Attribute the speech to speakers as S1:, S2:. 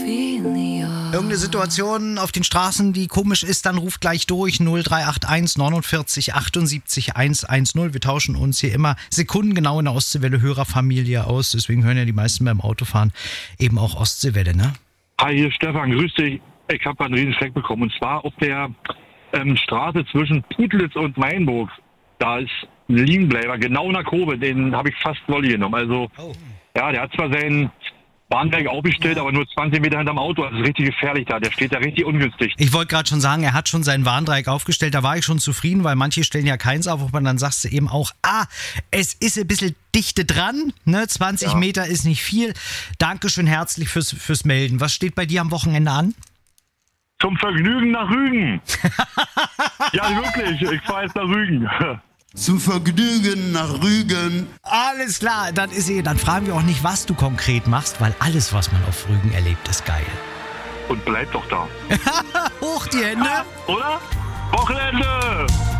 S1: Irgendeine Situation auf den Straßen, die komisch ist, dann ruft gleich durch 0381 49 78 110. Wir tauschen uns hier immer sekundengenau in der Ostseewelle Hörerfamilie aus. Deswegen hören ja die meisten beim Autofahren eben auch Ostseewelle, ne?
S2: Hi, hier ist Stefan, grüß dich. Ich habe einen riesen Schreck bekommen. Und zwar auf der Straße zwischen Putlitz und Mainburg. Da ist ein Liegenbleiber, genau in der Kurve. Den habe ich fast Volley genommen. Also, ja, der hat zwar seinen Bahnwerk aufgestellt, aber nur 20 Meter hinterm Auto. Das ist richtig gefährlich da. Der steht da richtig ungünstig.
S1: Ich wollte gerade schon sagen, er hat schon sein Warndreieck aufgestellt. Da war ich schon zufrieden, weil manche stellen ja keins auf. Aber dann sagst du eben auch, es ist ein bisschen dichte dran. Ne? 20 Meter ist nicht viel. Dankeschön herzlich fürs Melden. Was steht bei dir am Wochenende an?
S2: Zum Vergnügen nach Rügen. Ja, wirklich. Ich fahre jetzt nach Rügen.
S3: Zum Vergnügen nach Rügen.
S1: Alles klar, dann fragen wir auch nicht, was du konkret machst, weil alles, was man auf Rügen erlebt, ist geil.
S2: Und bleib doch da.
S1: Hoch die Hände.
S2: Oder? Wochenende!